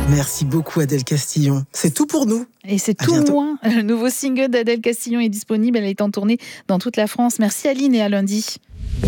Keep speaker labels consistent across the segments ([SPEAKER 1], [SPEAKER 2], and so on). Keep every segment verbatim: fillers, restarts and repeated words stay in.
[SPEAKER 1] Merci beaucoup Adèle Castillon. C'est tout pour nous.
[SPEAKER 2] Et c'est
[SPEAKER 1] À
[SPEAKER 2] tout
[SPEAKER 1] bientôt.
[SPEAKER 2] moins. Le nouveau single d'Adèle Castillon est disponible. Elle est en tournée dans toute la France. Merci Aline et à lundi.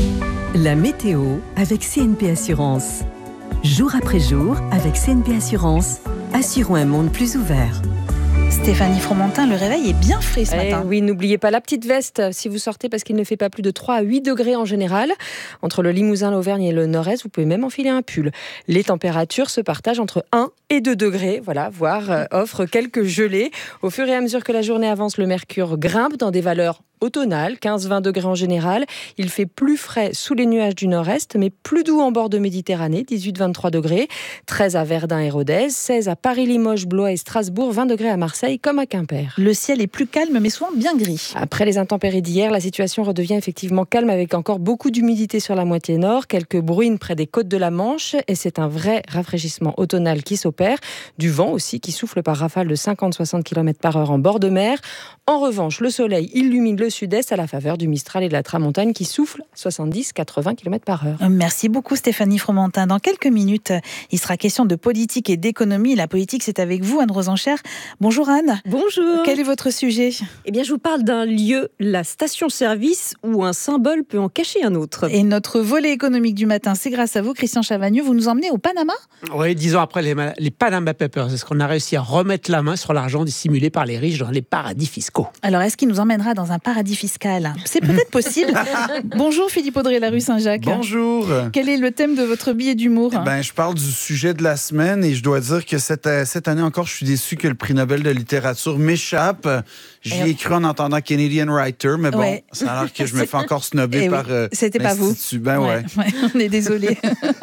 [SPEAKER 3] La météo avec C N P Assurance. Jour après jour, avec C N P Assurance, assurons un monde plus ouvert.
[SPEAKER 2] Stéphanie Fromentin, le réveil est bien frais ce
[SPEAKER 4] Eh
[SPEAKER 2] matin.
[SPEAKER 4] oui, n'oubliez pas la petite veste si vous sortez parce qu'il ne fait pas plus de trois à huit degrés en général. Entre le Limousin, l'Auvergne et le Nord-Est, vous pouvez même enfiler un pull. Les températures se partagent entre un et deux degrés, voilà, voire euh, offrent quelques gelées. Au fur et à mesure que la journée avance, le mercure grimpe dans des valeurs automnales, quinze à vingt degrés en général. Il fait plus frais sous les nuages du nord-est, mais plus doux en bord de Méditerranée, dix-huit à vingt-trois degrés. treize à Verdun et Rodez, seize à Paris, Limoges, Blois et Strasbourg, vingt degrés à Marseille comme à Quimper.
[SPEAKER 2] Le ciel est plus calme, mais souvent bien gris.
[SPEAKER 4] Après les intempéries d'hier, la situation redevient effectivement calme avec encore beaucoup d'humidité sur la moitié nord, quelques bruines près des côtes de la Manche et c'est un vrai rafraîchissement automnal qui s'opère. Du vent aussi qui souffle par rafale de cinquante à soixante kilomètres par heure en bord de mer. En revanche, le soleil illumine le sud-est à la faveur du Mistral et de la Tramontane qui souffle soixante-dix à quatre-vingts kilomètres par heure.
[SPEAKER 2] Merci beaucoup Stéphanie Fromentin. Dans quelques minutes, il sera question de politique et d'économie. La politique, c'est avec vous, Anne Rosenchère. Bonjour Anne.
[SPEAKER 5] Bonjour.
[SPEAKER 2] Quel est votre sujet ?
[SPEAKER 5] Eh bien, je vous parle d'un lieu, la station-service, où un symbole peut en cacher un autre.
[SPEAKER 2] Et notre volet économique du matin, c'est grâce à vous, Christian Chavagneux. Vous nous emmenez au Panama ?
[SPEAKER 6] Oui, dix ans après les, les Panama Papers, est-ce qu'on a réussi à remettre la main sur l'argent dissimulé par les riches dans les paradis fiscaux ?
[SPEAKER 2] Alors, est-ce qu'il nous emmènera dans un paradis fiscal ? C'est peut-être possible. Bonjour Philippe Audrey, la rue Saint-Jacques.
[SPEAKER 7] Bonjour.
[SPEAKER 2] Quel est le thème de votre billet d'humour ?
[SPEAKER 7] Ben, je parle du sujet de la semaine et je dois dire que cette, cette année encore, je suis déçu que le prix Nobel de littérature m'échappe. J'y ai cru en entendant Canadian Writer, mais bon,
[SPEAKER 2] Ouais.
[SPEAKER 7] ça a l'air que je me fais encore snobber
[SPEAKER 2] Eh oui,
[SPEAKER 7] par euh,
[SPEAKER 2] c'était pas vous.
[SPEAKER 7] l'Institut. Ben ouais.
[SPEAKER 2] Ouais, ouais, on est désolé.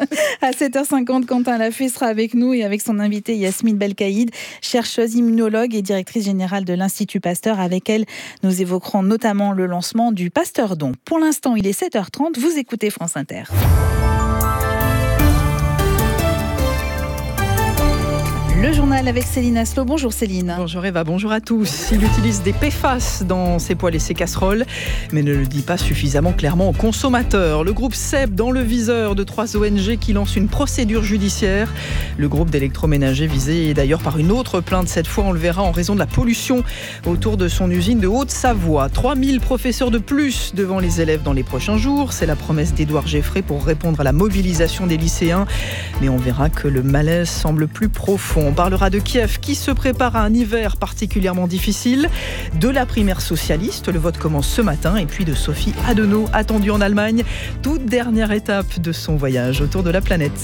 [SPEAKER 2] À sept heures cinquante, Quentin Lafay sera avec nous et avec son invité Yasmine Belkaïd, chercheuse immunologue et directrice générale de l'Institut Pasteur. Avec elle, nous évoquerons notamment le lancement du Pasteur Don. Pour l'instant, il est sept heures trente, vous écoutez France Inter. Le journal avec Céline Aslo. Bonjour Céline.
[SPEAKER 8] Bonjour Eva, bonjour à tous. Il utilise des P F A S dans ses poêles et ses casseroles, mais ne le dit pas suffisamment clairement aux consommateurs. Le groupe Seb dans le viseur de trois O N G qui lancent une procédure judiciaire. Le groupe d'électroménager visé est d'ailleurs par une autre plainte, cette fois on le verra en raison de la pollution autour de son usine de Haute-Savoie. trois mille professeurs de plus devant les élèves dans les prochains jours. C'est la promesse d'Édouard Geffray pour répondre à la mobilisation des lycéens. Mais on verra que le malaise semble plus profond. On parlera de Kiev qui se prépare à un hiver particulièrement difficile, de la primaire socialiste, le vote commence ce matin, et puis de Sophie Adenau, attendue en Allemagne, toute dernière étape de son voyage autour de la planète.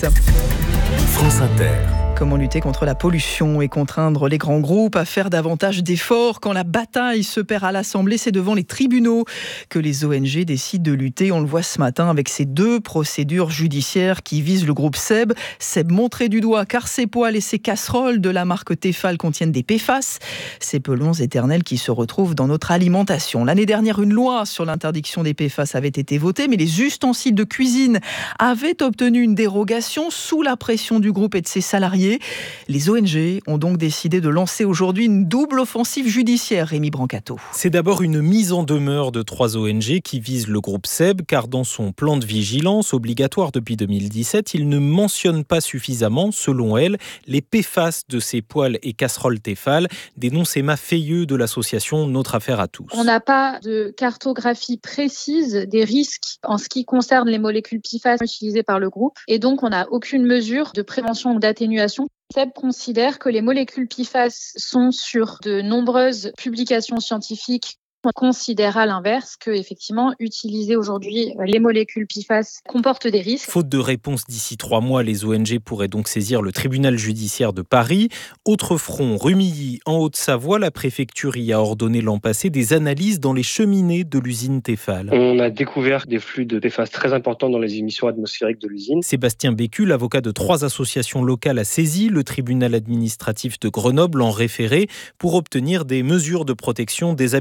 [SPEAKER 9] France Inter.
[SPEAKER 8] Comment lutter contre la pollution et contraindre les grands groupes à faire davantage d'efforts quand la bataille se perd à l'Assemblée, c'est devant les tribunaux que les O N G décident de lutter. On le voit ce matin avec ces deux procédures judiciaires qui visent le groupe Seb. Seb montré du doigt car ses poêles et ses casseroles de la marque Tefal contiennent des P F A S, ces pelons éternels qui se retrouvent dans notre alimentation. L'année dernière, une loi sur l'interdiction des P F A S avait été votée, mais les ustensiles de cuisine avaient obtenu une dérogation sous la pression du groupe et de ses salariés. Les O N G ont donc décidé de lancer aujourd'hui une double offensive judiciaire, Rémi Brancato.
[SPEAKER 9] C'est d'abord une mise en demeure de trois O N G qui visent le groupe Seb, car dans son plan de vigilance obligatoire depuis deux mille dix-sept, il ne mentionne pas suffisamment, selon elle, les P F A S de ses poêles et casseroles Tefal, dénonce Emma Feilleux de l'association Notre Affaire à tous.
[SPEAKER 10] On n'a pas de cartographie précise des risques en ce qui concerne les molécules P F A S utilisées par le groupe, et donc on n'a aucune mesure de prévention ou d'atténuation. Seb considère que les molécules P F A S sont sur de nombreuses publications scientifiques. On considère à l'inverse que, effectivement, utiliser aujourd'hui les molécules P F A S comporte des risques.
[SPEAKER 9] Faute de réponse d'ici trois mois, les O N G pourraient donc saisir le tribunal judiciaire de Paris. Autre front, Rumilly, en Haute-Savoie, la préfecture y a ordonné l'an passé des analyses dans les cheminées de l'usine Tefal.
[SPEAKER 11] On a découvert des flux de P F A S très importants dans les émissions atmosphériques de l'usine.
[SPEAKER 9] Sébastien Bécu, l'avocat de trois associations locales, a saisi le tribunal administratif de Grenoble en référé pour obtenir des mesures de protection des habitants.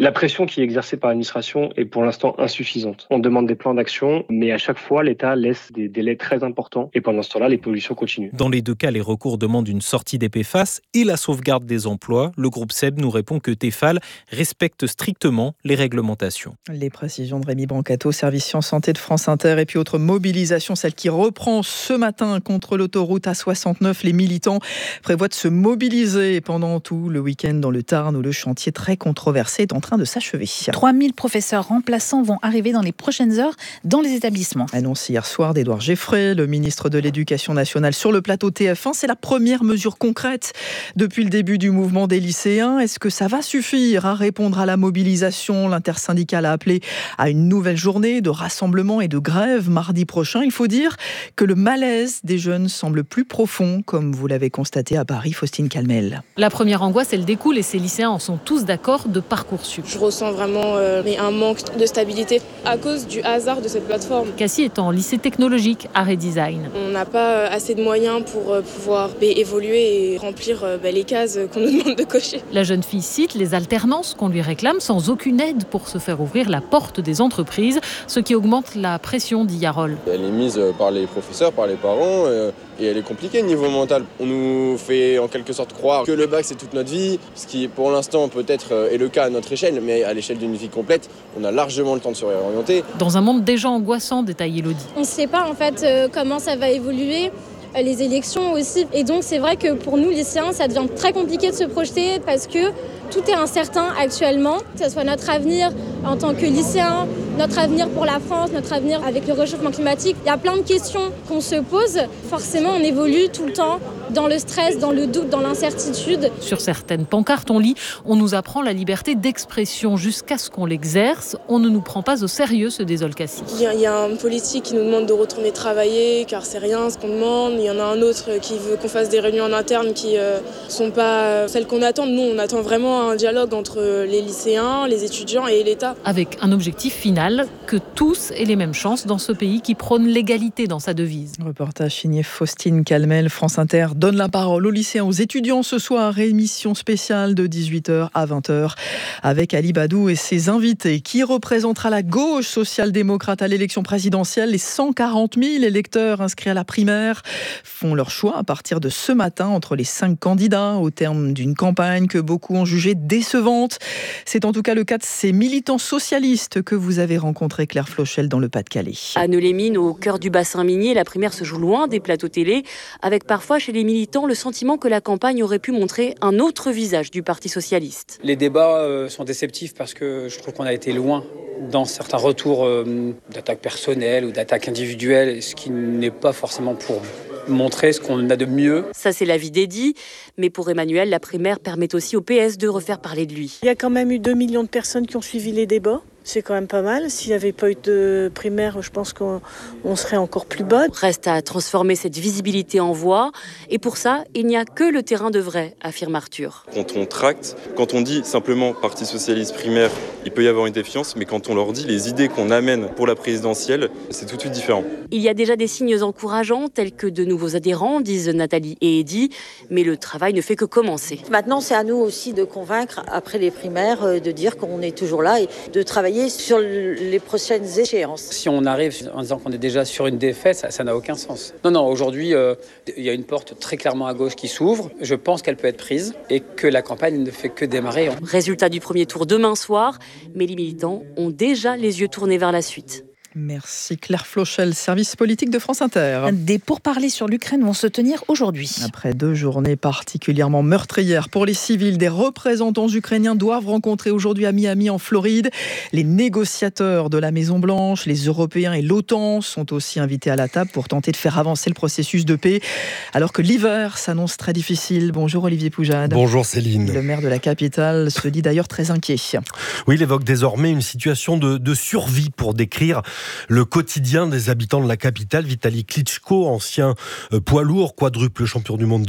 [SPEAKER 11] La pression qui est exercée par l'administration est pour l'instant insuffisante. On demande des plans d'action, mais à chaque fois, l'État laisse des délais très importants et pendant ce temps-là, les pollutions continuent.
[SPEAKER 9] Dans les deux cas, les recours demandent une sortie des P F A S et la sauvegarde des emplois. Le groupe SEB nous répond que Tefal respecte strictement les réglementations.
[SPEAKER 8] Les précisions de Rémi Brancato, service Sciences Santé de France Inter. Et puis autre mobilisation, celle qui reprend ce matin contre l'autoroute A soixante-neuf. Les militants prévoient de se mobiliser pendant tout le week-end dans le Tarn où le chantier très controversé est en train de s'achever.
[SPEAKER 2] trois mille professeurs remplaçants vont arriver dans les prochaines heures dans les établissements.
[SPEAKER 8] Annoncé hier soir d'Édouard Geffray, le ministre de l'Éducation nationale sur le plateau T F un. C'est la première mesure concrète depuis le début du mouvement des lycéens. Est-ce que ça va suffire à répondre à la mobilisation ? L'intersyndicale a appelé à une nouvelle journée de rassemblement et de grève mardi prochain. Il faut dire que le malaise des jeunes semble plus profond, comme vous l'avez constaté à Paris, Faustine Calmel.
[SPEAKER 12] La première angoisse, elle découle et ces lycéens en sont tous d'accord de Parcoursup.
[SPEAKER 13] Je ressens vraiment euh, un manque de stabilité à cause du hasard de cette plateforme.
[SPEAKER 12] Cassie est en lycée technologique, art et design.
[SPEAKER 13] On n'a pas assez de moyens pour euh, pouvoir bah, évoluer et remplir euh, bah, les cases qu'on nous demande de cocher.
[SPEAKER 12] La jeune fille cite les alternances qu'on lui réclame sans aucune aide pour se faire ouvrir la porte des entreprises, ce qui augmente la pression, dit Yarol.
[SPEAKER 14] Elle est mise par les professeurs, par les parents, euh, et elle est compliquée niveau mental. On nous fait en quelque sorte croire que le bac c'est toute notre vie, ce qui pour l'instant peut-être est le cas à notre échelle, mais à l'échelle d'une vie complète, on a largement le temps de se réorienter.
[SPEAKER 12] Dans un monde déjà angoissant, détaille Elodie.
[SPEAKER 15] On ne sait pas en fait euh, comment ça va évoluer. Les élections aussi. Et donc c'est vrai que pour nous lycéens, ça devient très compliqué de se projeter parce que tout est incertain actuellement, que ce soit notre avenir en tant que lycéens, notre avenir pour la France, notre avenir avec le réchauffement climatique. Il y a plein de questions qu'on se pose. Forcément, on évolue tout le temps dans le stress, dans le doute, dans l'incertitude.
[SPEAKER 12] Sur certaines pancartes, on lit « On nous apprend la liberté d'expression jusqu'à ce qu'on l'exerce. On ne nous prend pas au sérieux », se désole Cassie.
[SPEAKER 13] Il y, a, il y a un politique qui nous demande de retourner travailler, car c'est rien ce qu'on demande. Il y en a un autre qui veut qu'on fasse des réunions en interne qui ne euh, sont pas celles qu'on attend. Nous, on attend vraiment un dialogue entre les lycéens, les étudiants et l'État.
[SPEAKER 12] Avec un objectif final, que tous aient les mêmes chances dans ce pays qui prône l'égalité dans sa devise.
[SPEAKER 8] Reportage signé Faustine Calmel. France Inter donne la parole aux lycéens, aux étudiants ce soir. Émission spéciale de dix-huit heures à vingt heures avec Ali Badou et ses invités. Qui représentera la gauche social-démocrate à l'élection présidentielle? Les cent quarante mille électeurs inscrits à la primaire font leur choix à partir de ce matin entre les cinq candidats au terme d'une campagne que beaucoup ont jugée décevante. C'est en tout cas le cas de ces militants socialistes que vous avez rencontrés, Claire Flochel, dans le Pas-de-Calais.
[SPEAKER 16] À Neu-les-Mines, au cœur du bassin minier, la primaire se joue loin des plateaux télé, avec parfois chez les militants le sentiment que la campagne aurait pu montrer un autre visage du Parti socialiste.
[SPEAKER 17] Les débats euh, sont déceptifs parce que je trouve qu'on a été loin dans certains retours euh, d'attaques personnelles ou d'attaques individuelles, ce qui n'est pas forcément pour montrer ce qu'on a de mieux.
[SPEAKER 16] Ça, c'est l'avis d'Eddy, mais pour Emmanuel, la primaire permet aussi au P S de refaire parler de lui.
[SPEAKER 18] Il y a quand même eu deux millions de personnes qui ont suivi les débats. C'est quand même pas mal. S'il n'y avait pas eu de primaire, je pense qu'on on serait encore plus bas.
[SPEAKER 16] Reste à transformer cette visibilité en voix. Et pour ça, il n'y a que le terrain de vrai, affirme Arthur.
[SPEAKER 19] Quand on tracte, quand on dit simplement Parti socialiste primaire, il peut y avoir une défiance, mais quand on leur dit les idées qu'on amène pour la présidentielle, c'est tout de suite différent.
[SPEAKER 16] Il y a déjà des signes encourageants, tels que de nouveaux adhérents, disent Nathalie et Eddy, mais le travail ne fait que commencer.
[SPEAKER 20] Maintenant, c'est à nous aussi de convaincre, après les primaires, de dire qu'on est toujours là et de travailler sur les prochaines échéances.
[SPEAKER 17] Si on arrive en disant qu'on est déjà sur une défaite, ça, ça n'a aucun sens. Non, non, aujourd'hui, euh, il y a une porte très clairement à gauche qui s'ouvre. Je pense qu'elle peut être prise et que la campagne ne fait que démarrer.
[SPEAKER 16] Résultat du premier tour demain soir, mais les militants ont déjà les yeux tournés vers la suite.
[SPEAKER 8] Merci Claire Flochel, service politique de France Inter.
[SPEAKER 2] Des pourparlers sur l'Ukraine vont se tenir aujourd'hui.
[SPEAKER 8] Après deux journées particulièrement meurtrières pour les civils, des représentants ukrainiens doivent rencontrer aujourd'hui à Miami en Floride. Les négociateurs de la Maison-Blanche, les Européens et l'OTAN sont aussi invités à la table pour tenter de faire avancer le processus de paix. Alors que l'hiver s'annonce très difficile. Bonjour Olivier Poujade.
[SPEAKER 21] Bonjour Céline.
[SPEAKER 8] Le maire de la capitale se dit d'ailleurs très inquiet.
[SPEAKER 21] Oui, il évoque désormais une situation de, de survie pour décrire le quotidien des habitants de la capitale. Vitali Klitschko, ancien poids lourd, quadruple champion du monde de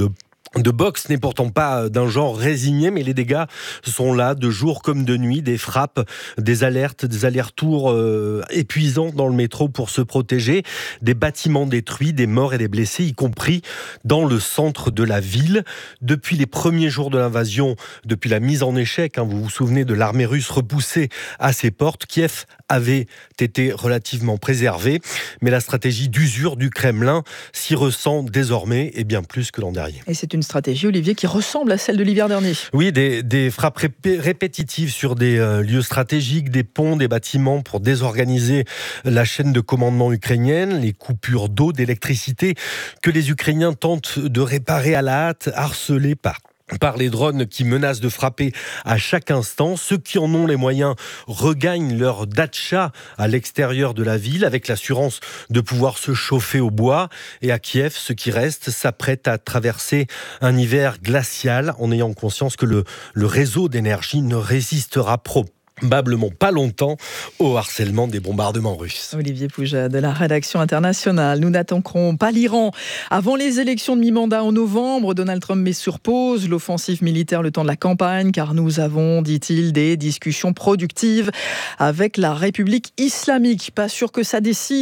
[SPEAKER 21] de boxe n'est pourtant pas d'un genre résigné, mais les dégâts sont là, de jour comme de nuit, des frappes, des alertes, des allers-retours euh, épuisants dans le métro pour se protéger, des bâtiments détruits, des morts et des blessés, y compris dans le centre de la ville. Depuis les premiers jours de l'invasion, depuis la mise en échec, hein, vous vous souvenez de l'armée russe repoussée à ses portes, Kiev avait été relativement préservé, mais la stratégie d'usure du Kremlin s'y ressent désormais et bien plus que l'an dernier.
[SPEAKER 8] Et c'est une stratégie, Olivier, qui ressemble à celle de l'hiver dernier.
[SPEAKER 21] Oui, des, des frappes répé- répétitives sur des euh, lieux stratégiques, des ponts, des bâtiments pour désorganiser la chaîne de commandement ukrainienne, les coupures d'eau, d'électricité que les Ukrainiens tentent de réparer à la hâte, harcelés par par les drones qui menacent de frapper à chaque instant. Ceux qui en ont les moyens regagnent leur datcha à l'extérieur de la ville avec l'assurance de pouvoir se chauffer au bois. Et à Kiev, ceux qui restent s'apprêtent à traverser un hiver glacial en ayant conscience que le, le réseau d'énergie ne résistera probablement probablement pas longtemps au harcèlement des bombardements russes.
[SPEAKER 8] Olivier Pouja de la rédaction internationale. Nous n'attendrons pas l'Iran avant les élections de mi-mandat en novembre. Donald Trump met sur pause l'offensive militaire le temps de la campagne car nous avons, dit-il, des discussions productives avec la République islamique. Pas sûr que ça décide